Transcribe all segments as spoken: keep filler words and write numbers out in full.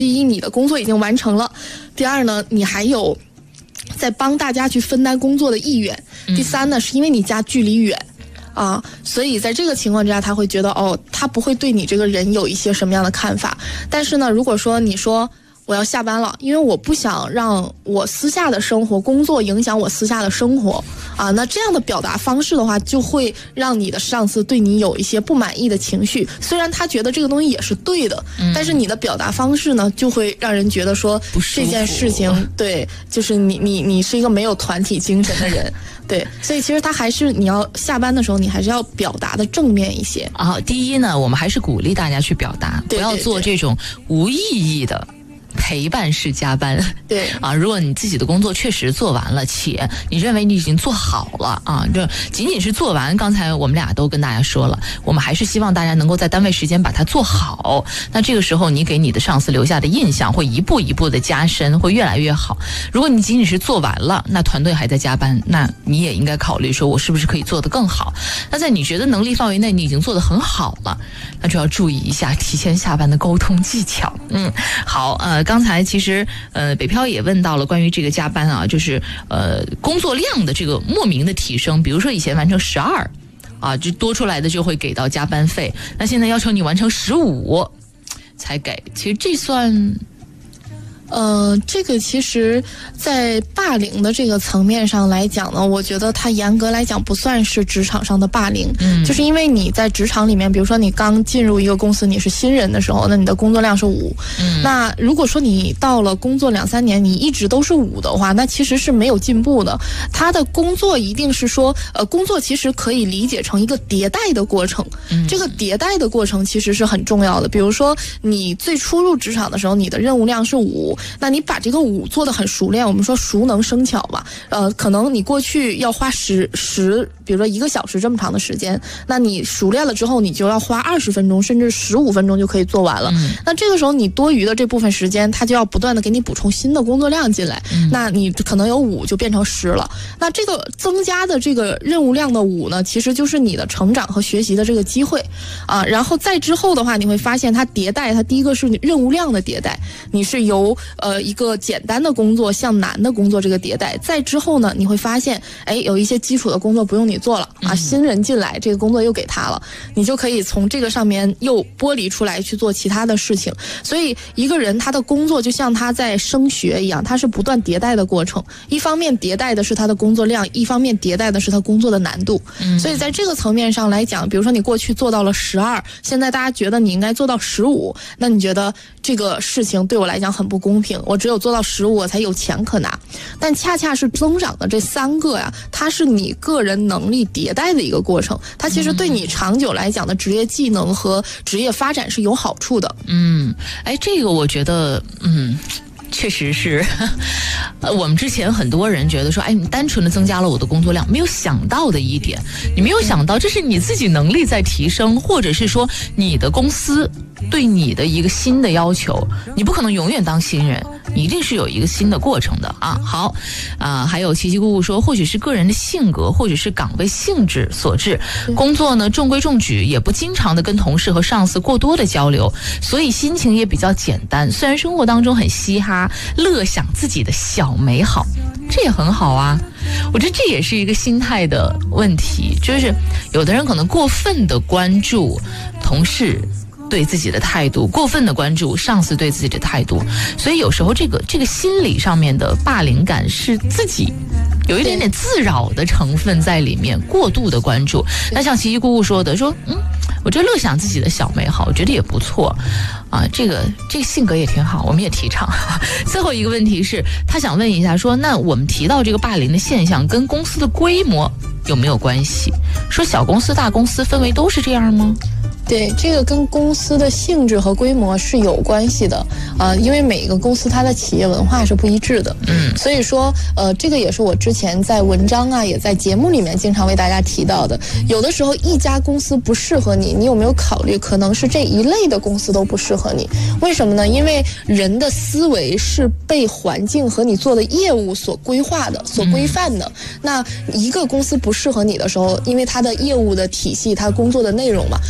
第一，你的工作已经完成了；第二呢，你还有在帮大家去分担工作的意愿；第三呢，是因为你家距离远。啊，所以在这个情况之下，他会觉得哦，他不会对你这个人有一些什么样的看法。但是呢，如果说你说我要下班了，因为我不想让我私下的生活、工作影响我私下的生活啊，那这样的表达方式的话，就会让你的上司对你有一些不满意的情绪。虽然他觉得这个东西也是对的，嗯、但是你的表达方式呢，就会让人觉得说这件事情对，就是你你你是一个没有团体精神的人。对，所以其实他还是你要下班的时候，你还是要表达的正面一些啊。第一呢，我们还是鼓励大家去表达， 对对对， 不要做这种无意义的陪伴式加班。 对啊，如果你自己的工作确实做完了，且你认为你已经做好了啊，这仅仅是做完，刚才我们俩都跟大家说了，我们还是希望大家能够在单位时间把它做好。那这个时候你给你的上司留下的印象会一步一步的加深，会越来越好。如果你仅仅是做完了，那团队还在加班，那你也应该考虑说我是不是可以做得更好。那在你觉得能力范围内你已经做得很好了，那就要注意一下提前下班的沟通技巧。嗯，好，呃刚才其实呃北漂也问到了关于这个加班啊，就是呃工作量的这个莫名的提升，比如说以前完成十二啊，就多出来的就会给到加班费，那现在要求你完成十五才给，其实这算。 呃，这个其实在霸凌的这个层面上来讲呢，我觉得它严格来讲不算是职场上的霸凌，嗯，就是因为你在职场里面，比如说你刚进入一个公司，你是新人的时候，那你的工作量是五，嗯，那如果说你到了工作两三年，你一直都是五的话，那其实是没有进步的。他的工作一定是说，呃，工作其实可以理解成一个迭代的过程，嗯，这个迭代的过程其实是很重要的。比如说你最初入职场的时候，你的任务量是五。那你把这个五做得很熟练，我们说熟能生巧嘛，呃，可能你过去要花十十，比如说一个小时这么长的时间，那你熟练了之后，你就要花二十分钟甚至十五分钟就可以做完了。嗯、那这个时候你多余的这部分时间，它就要不断的给你补充新的工作量进来，嗯、那你可能有五就变成十了。那这个增加的这个任务量的五呢，其实就是你的成长和学习的这个机会啊。然后再之后的话，你会发现它迭代，它第一个是任务量的迭代，你是由呃。一个简单的工作向难的工作这个迭代，再之后呢，你会发现，哎，有一些基础的工作不用你做了啊，新人进来，这个工作又给他了，你就可以从这个上面又剥离出来去做其他的事情。所以一个人他的工作就像他在升学一样，他是不断迭代的过程。一方面迭代的是他的工作量，一方面迭代的是他工作的难度。嗯，所以在这个层面上来讲，比如说你过去做到了十二，现在大家觉得你应该做到十五，那你觉得这个事情对我来讲很不公平，我只有做到十五我才有钱可拿。但恰恰是增长的这三个呀，它是你个人能力迭代的一个过程，它其实对你长久来讲的职业技能和职业发展是有好处的。 嗯，哎，这个我觉得嗯确实是，呃，我们之前很多人觉得说，哎，你单纯的增加了我的工作量，没有想到的一点，你没有想到这是你自己能力在提升，或者是说你的公司对你的一个新的要求，你不可能永远当新人，你一定是有一个新的过程的啊。好，啊、呃，还有奇奇姑姑说，或许是个人的性格，或者是岗位性质所致，工作呢中规中矩，也不经常的跟同事和上司过多的交流，所以心情也比较简单。虽然生活当中很嘻哈，乐享自己的小美好，这也很好啊。我觉得这也是一个心态的问题，就是有的人可能过分的关注同事对自己的态度，过分的关注上司对自己的态度，所以有时候这个这个心理上面的霸凌感是自己有一点点自扰的成分在里面，过度的关注。那像奇奇姑姑说的，说嗯，我觉得乐享自己的小美好，我觉得也不错啊，这个这个性格也挺好，我们也提倡。最后一个问题是，他想问一下说，那我们提到这个霸凌的现象跟公司的规模有没有关系？说小公司大公司氛围都是这样吗？ 对，这个跟公司的性质和规模是有关系的啊、呃，因为每一个公司它的企业文化是不一致的，嗯，所以说呃，这个也是我之前在文章啊，也在节目里面经常为大家提到的。有的时候一家公司不适合你，你有没有考虑可能是这一类的公司都不适合你？为什么呢？因为人的思维是被环境和你做的业务所规划的、所规范的。嗯、那一个公司不适合你的时候，因为它的业务的体系、它工作的内容嘛，那可能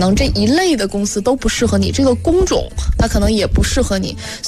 能这一类的公司都不适合你，这个工种它可能也不适合你。